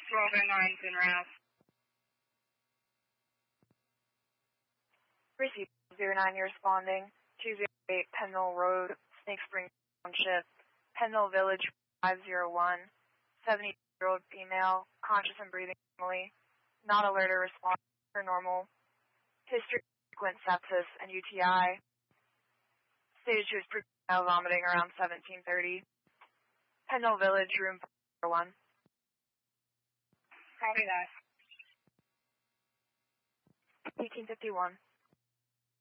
1209's in RAS. Receive 09, you're responding. 208 Pendle Road, Snake Spring Township, Pendle Village 501, 70-year-old female, conscious and breathing normally, not alert or responding for normal, history of frequent sepsis and UTI, stated she was projectile vomiting around 17:30, Pendle Village, room 401. Copy that. 1851.